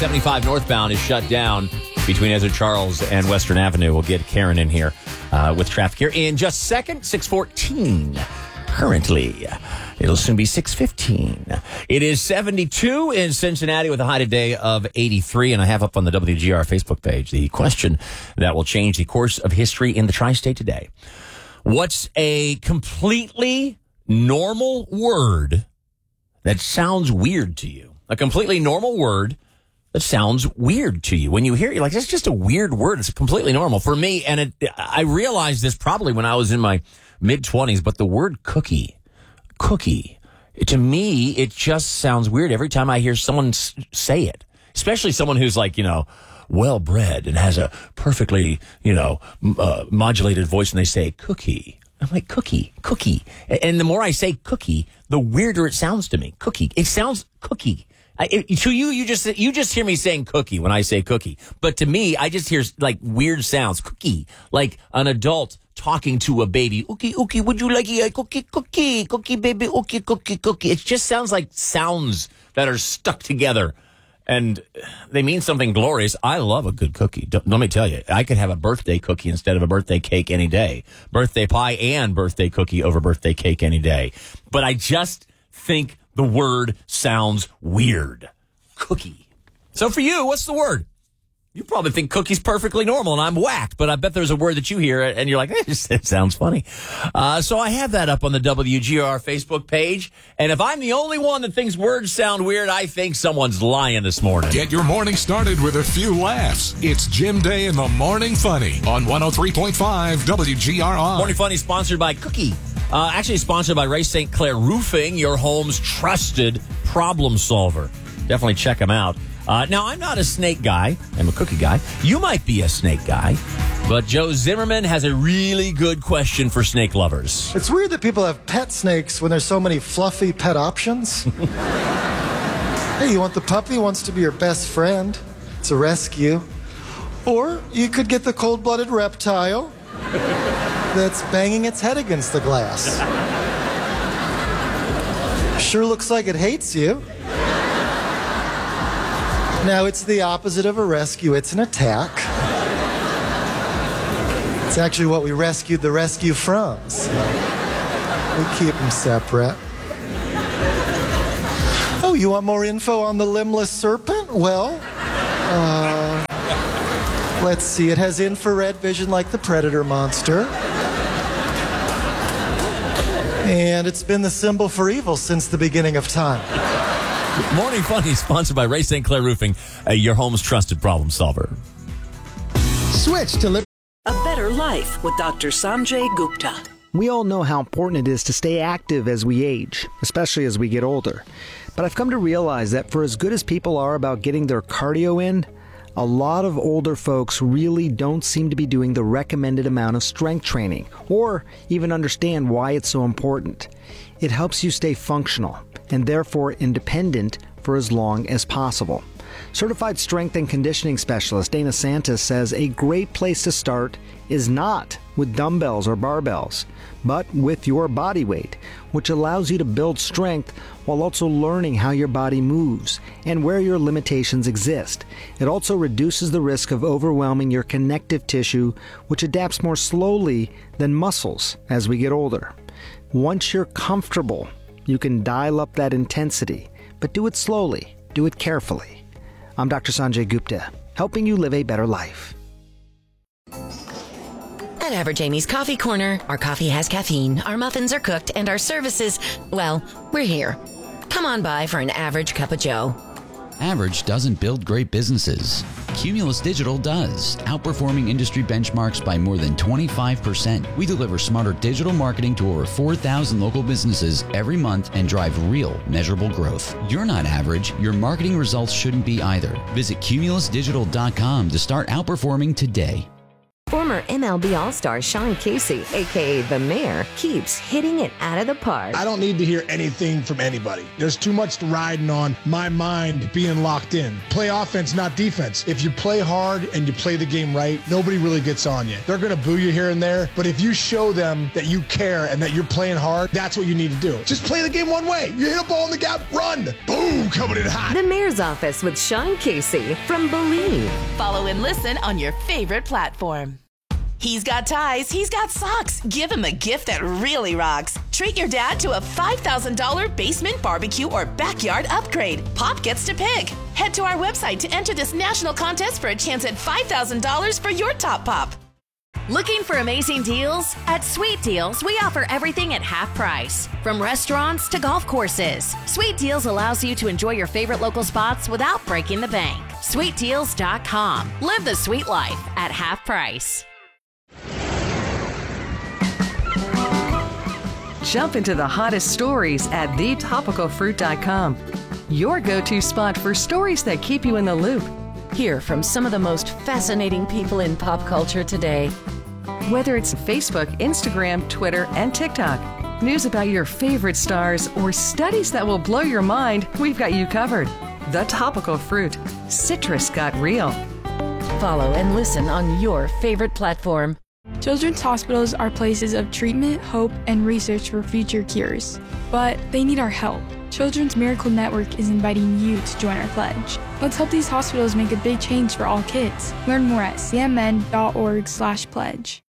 75 northbound is shut down between Ezra Charles and Western Avenue. We'll get Karen in here with traffic here in just a second. 6:14 currently. It'll soon be 6:15. It is 72 in Cincinnati with a high today of 83. And I have up on the WGR Facebook page the question that will change the course of history in the tri-state today. What's a completely normal word that sounds weird to you? A completely normal word that sounds weird to you. When you hear it, you're like, that's just a weird word. It's completely normal. For me, and I realized this probably when I was in my mid-20s, but the word cookie, to me, it just sounds weird every time I hear someone say it, especially someone who's like, well-bred and has a perfectly, modulated voice and they say cookie. I'm like, cookie. And the more I say cookie, the weirder it sounds to me. Cookie. It sounds cookie. To you, you just hear me saying cookie when I say cookie. But to me, I just hear like weird sounds. Cookie. Like an adult talking to a baby. Ookie, would you like a cookie, baby, cookie. It just sounds like sounds that are stuck together. And they mean something glorious. I love a good cookie. Let me tell you, I could have a birthday cookie instead of a birthday cake any day. Birthday pie and birthday cookie over birthday cake any day. But I just think the word sounds weird. Cookie. So for you, what's the word? You probably think cookie's perfectly normal and I'm whacked, but I bet there's a word that you hear and you're like, it sounds funny. So I have that up on the WGR Facebook page. And if I'm the only one that thinks words sound weird, I think someone's lying this morning. Get your morning started with a few laughs. It's Jim Day in the Morning Funny on 103.5 WGRR. Morning Funny sponsored by Cookie. Actually sponsored by Ray St. Clair Roofing, your home's trusted problem solver. Definitely check them out. Now, I'm not a snake guy. I'm a cookie guy. You might be a snake guy. But Joe Zimmerman has a really good question for snake lovers. It's weird that people have pet snakes when there's so many fluffy pet options. Hey, you want the puppy who wants to be your best friend. It's a rescue. Or you could get the cold-blooded reptile that's banging its head against the glass. Sure looks like it hates you. Now, it's the opposite of a rescue. It's an attack. It's actually what we rescued the rescue from. So we keep them separate. Oh, you want more info on the limbless serpent? Well, let's see. It has infrared vision like the predator monster. And it's been the symbol for evil since the beginning of time. Morning Funny, sponsored by Ray St. Clair Roofing, your home's trusted problem solver. Switch to A Better Life with Dr. Sanjay Gupta. We all know how important it is to stay active as we age, especially as we get older. But I've come to realize that for as good as people are about getting their cardio in, a lot of older folks really don't seem to be doing the recommended amount of strength training, or even understand why it's so important. It helps you stay functional, and therefore independent for as long as possible. Certified strength and conditioning specialist Dana Santos says a great place to start is not with dumbbells or barbells, but with your body weight, which allows you to build strength while also learning how your body moves and where your limitations exist. It also reduces the risk of overwhelming your connective tissue, which adapts more slowly than muscles as we get older. Once you're comfortable, you can dial up that intensity, but do it slowly, do it carefully. I'm Dr. Sanjay Gupta, helping you live a better life. At Average Amy's Coffee Corner, our coffee has caffeine, our muffins are cooked, and our services, well, we're here. Come on by for an average cup of joe. Average doesn't build great businesses. Cumulus Digital does, outperforming industry benchmarks by more than 25%. We deliver smarter digital marketing to over 4,000 local businesses every month and drive real, measurable growth. You're not average. Your marketing results shouldn't be either. Visit cumulusdigital.com to start outperforming today. Former MLB All-Star Sean Casey, a.k.a. The Mayor, keeps hitting it out of the park. I don't need to hear anything from anybody. There's too much riding on my mind being locked in. Play offense, not defense. If you play hard and you play the game right, nobody really gets on you. They're going to boo you here and there, but if you show them that you care and that you're playing hard, that's what you need to do. Just play the game one way. You hit a ball in the gap, run. Boom, coming in hot. The Mayor's Office with Sean Casey from Believe. Follow and listen on your favorite platform. He's got ties, he's got socks. Give him a gift that really rocks. Treat your dad to a $5,000 basement barbecue or backyard upgrade. Pop gets to pick. Head to our website to enter this national contest for a chance at $5,000 for your top pop. Looking for amazing deals? At Sweet Deals, we offer everything at half price. From restaurants to golf courses, Sweet Deals allows you to enjoy your favorite local spots without breaking the bank. SweetDeals.com. Live the sweet life at half price. Jump into the hottest stories at thetopicalfruit.com. Your go-to spot for stories that keep you in the loop. Hear from some of the most fascinating people in pop culture today. Whether it's Facebook, Instagram, Twitter, and TikTok, news about your favorite stars, or studies that will blow your mind, we've got you covered. The Topical Fruit. Citrus got real. Follow and listen on your favorite platform. Children's hospitals are places of treatment, hope, and research for future cures. But they need our help. Children's Miracle Network is inviting you to join our pledge. Let's help these hospitals make a big change for all kids. Learn more at cmn.org/pledge.